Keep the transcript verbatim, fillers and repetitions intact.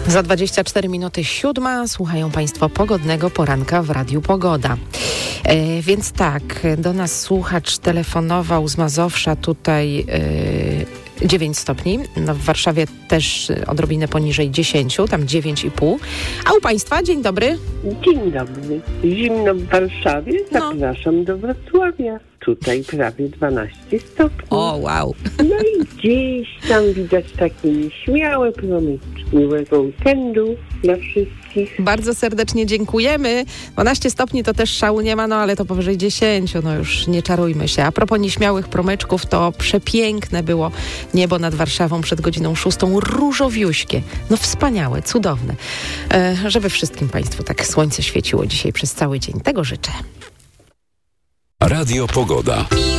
Za dwadzieścia cztery minuty siódma słuchają Państwo pogodnego poranka w Radiu Pogoda. E, więc tak, do nas słuchacz telefonował z Mazowsza tutaj e, dziewięć stopni. No, w Warszawie też odrobinę poniżej dziesięć, tam dziewięć i pół. A u Państwa dzień dobry. Dzień dobry. Zimno w Warszawie. Zapraszam no. do Wrocławia. Tutaj prawie dwanaście stopni. O, wow. No i gdzieś tam widać takie nieśmiałe promyczki. Miłego weekendu dla wszystkich. Bardzo serdecznie dziękujemy. dwanaście stopni to też szału nie ma, no ale to powyżej dziesięć, no już nie czarujmy się. A propos nieśmiałych promyczków, to przepiękne było niebo nad Warszawą przed godziną szóstą. Różowiuśkie. No wspaniałe, cudowne. E, żeby wszystkim Państwu tak słońce świeciło dzisiaj przez cały dzień. Tego życzę. Radio Pogoda.